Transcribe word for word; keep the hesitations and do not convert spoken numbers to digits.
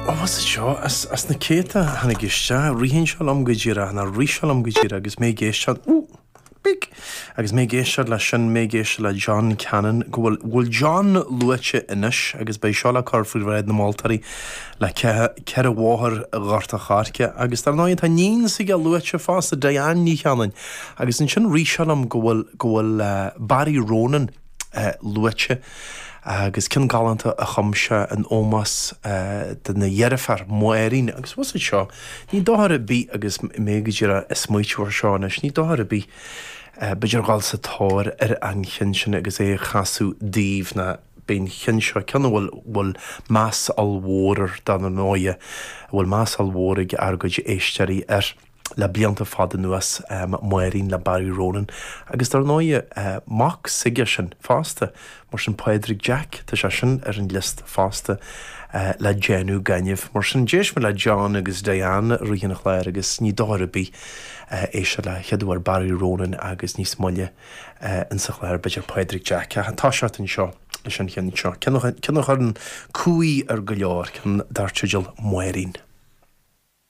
was seo as as na céta hana giste rihin seo am gojira na rí seo am gojira agus mé géiste ú big agus mé géiste le sin mé géiste le John Cannon gohfuil bhfuil John luite inis agus bei seo le carfuil réid na Maltarí le ceir a bháthair gharta charce agus tar náid tá níon sa go luite fásta Diane ní cheannain agus in sin rí seo am gohfuil gohfuil Barry Ronan luite agus cin galanta a chumse an ómas den na dhearafar muirín agus was seo ní dóthar a bí agus mé go dtíar a smuitiúir seánis ní dóthar a bí beidir gáil sa táir ar an chin sin agus é chaasú díomh na bíon chin seo ceanna bhfuil bhfuil más almhórir dan an áide bhfuil más almhórig ar go dtí éistearí ar le blianta fada nuas um, muirín le Barry Ronan agus tar náide uh, mac sige sin fásta mar sin Padraig Jack tá sé sin ar an list fásta uh, le Jenú Gainneamh mar sin déis me le John agus Diane rian nach léir agus ní dárabí uh, éise le cheadúar Barry Ronan agus níos moille uh, in sa léir beidir Padraig Jack tá seart an seo leis an chin seo cin nach an cuaí ar go leor cin dartúil muirín.